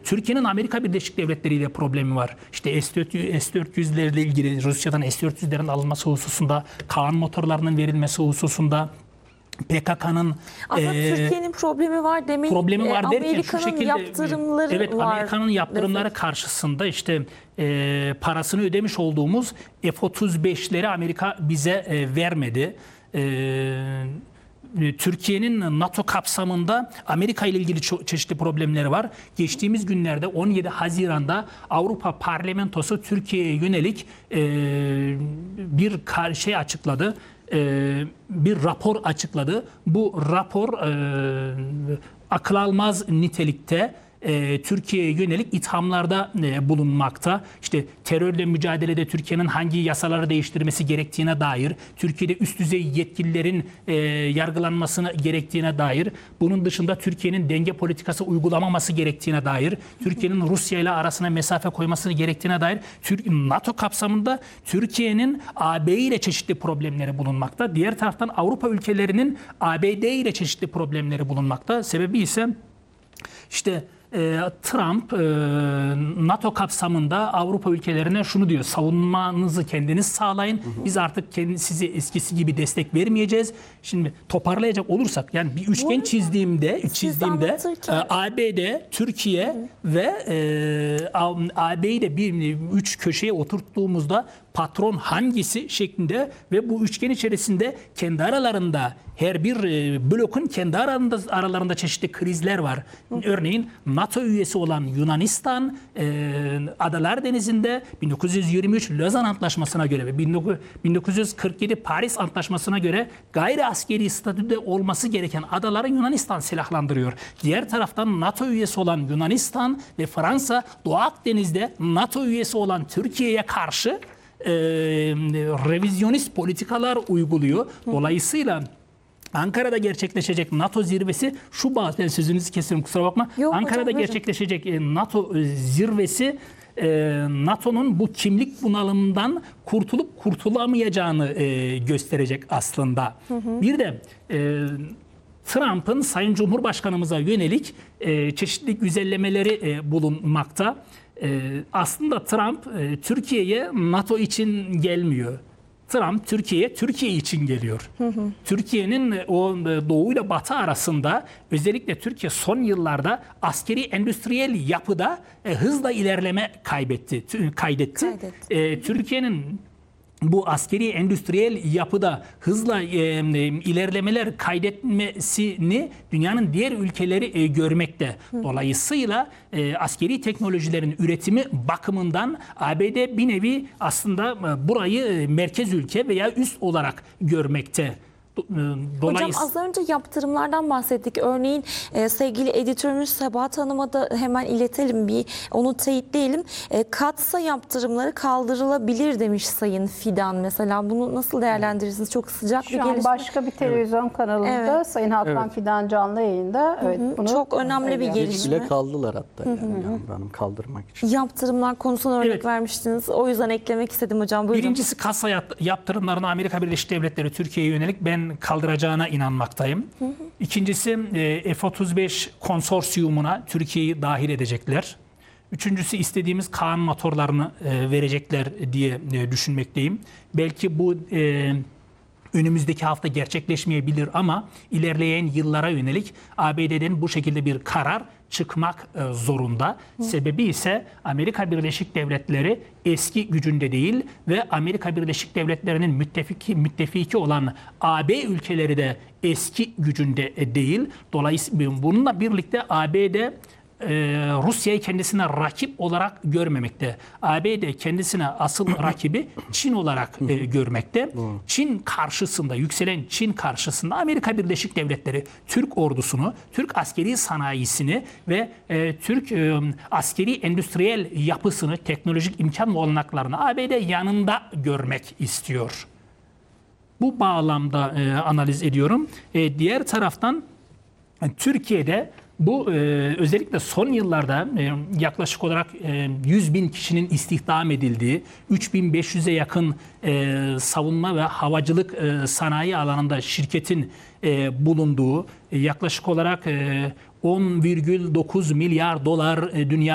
Türkiye'nin Amerika Birleşik Devletleri ile problemi var. İşte S-400'lerle ilgili Rusya'dan S-400'lerin alınması hususunda, Kaan motorlarının verilmesi hususunda, PKK'nın aslında Türkiye'nin problemi var demeyin. Problemi var derken şu şekilde, yaptırımları evet, var. Amerika'nın yaptırımları karşısında işte parasını ödemiş olduğumuz F-35'leri Amerika bize vermedi. Türkiye'nin NATO kapsamında Amerika ile ilgili çeşitli problemleri var. Geçtiğimiz günlerde 17 Haziran'da Avrupa Parlamentosu Türkiye'ye yönelik bir şey açıkladı. Bir rapor açıkladı. Bu rapor akıl almaz nitelikte Türkiye'ye yönelik ithamlarda bulunmakta. İşte terörle mücadelede Türkiye'nin hangi yasaları değiştirmesi gerektiğine dair, Türkiye'de üst düzey yetkililerin yargılanmasına gerektiğine dair, bunun dışında Türkiye'nin denge politikası uygulamaması gerektiğine dair, Türkiye'nin Rusya ile arasına mesafe koymasını gerektiğine dair, NATO kapsamında Türkiye'nin AB ile çeşitli problemleri bulunmakta. Diğer taraftan Avrupa ülkelerinin ABD ile çeşitli problemleri bulunmakta. Sebebi ise işte Trump NATO kapsamında Avrupa ülkelerine şunu diyor: savunmanızı kendiniz sağlayın. Biz artık size eskisi gibi destek vermeyeceğiz. Şimdi toparlayacak olursak, yani bir üçgen çizdiğimde ABD, Türkiye ve AB'yi de bir üç köşeye oturttuğumuzda patron hangisi şeklinde ve bu üçgen içerisinde kendi aralarında her bir blokun kendi aralarında çeşitli krizler var. Örneğin NATO üyesi olan Yunanistan Adalar Denizi'nde 1923 Lozan Antlaşması'na göre ve 1947 Paris Antlaşması'na göre gayri askeri statüde olması gereken adaları Yunanistan silahlandırıyor. Diğer taraftan NATO üyesi olan Yunanistan ve Fransa Doğu Akdeniz'de NATO üyesi olan Türkiye'ye karşı revizyonist politikalar uyguluyor. Dolayısıyla Ankara'da gerçekleşecek NATO zirvesi, ben sözünüzü kesiyorum, kusura bakma. Yok, Ankara'da hocam, gerçekleşecek NATO zirvesi NATO'nun bu kimlik bunalımından kurtulup kurtulamayacağını gösterecek aslında. Bir de Trump'ın Sayın Cumhurbaşkanımıza yönelik çeşitli güzellemeleri bulunmakta. Aslında Trump Türkiye'ye NATO için gelmiyor. Trump Türkiye için geliyor. Türkiye'nin o doğu ile batı arasında, özellikle Türkiye son yıllarda askeri endüstriyel yapıda hızla ilerleme kaydetti. Türkiye'nin bu askeri endüstriyel yapıda hızla ilerlemeler kaydetmesini dünyanın diğer ülkeleri görmekte. Dolayısıyla askeri teknolojilerin üretimi bakımından ABD bir nevi aslında burayı merkez ülke veya üs olarak görmekte. Hocam az önce yaptırımlardan bahsettik. Örneğin sevgili editörümüz Sebahat Hanım'a da hemen iletelim, onu teyitleyelim. Katsa yaptırımları kaldırılabilir demiş Sayın Fidan mesela. Bunu nasıl değerlendirirsiniz? Çok sıcak bir gelişme. Şu an başka bir televizyon kanalında Sayın Hakan Fidan canlı yayında. Bunu çok önemli bir gelişme. Bile kaldılar hatta Yağmur Hanım kaldırmak için. Yaptırımlar konusuna örnek vermiştiniz. O yüzden eklemek istedim hocam. Buyurun. Birincisi, kasa yaptırımlarını Amerika Birleşik Devletleri Türkiye'ye yönelik ben kaldıracağına inanmaktayım. İkincisi, F-35 konsorsiyumuna Türkiye'yi dahil edecekler. Üçüncüsü, istediğimiz Kaan motorlarını verecekler diye düşünmekteyim. Belki bu önümüzdeki hafta gerçekleşmeyebilir ama ilerleyen yıllara yönelik ABD'den bu şekilde bir karar çıkmak zorunda. Sebebi ise Amerika Birleşik Devletleri eski gücünde değil ve Amerika Birleşik Devletleri'nin müttefiki olan AB ülkeleri de eski gücünde değil. Dolayısıyla bununla birlikte ABD Rusya'yı kendisine rakip olarak görmemekte. ABD kendisine asıl rakibi Çin olarak görmekte. Çin karşısında, yükselen Çin karşısında Amerika Birleşik Devletleri Türk ordusunu, Türk askeri sanayisini ve Türk askeri endüstriyel yapısını, teknolojik imkan ve olanaklarını ABD yanında görmek istiyor. Bu bağlamda analiz ediyorum. Diğer taraftan Türkiye'de bu özellikle son yıllarda yaklaşık olarak 100.000 kişinin istihdam edildiği, 3.500'e yakın savunma ve havacılık sanayi alanında şirketin bulunduğu, yaklaşık olarak 10,9 milyar dolar dünya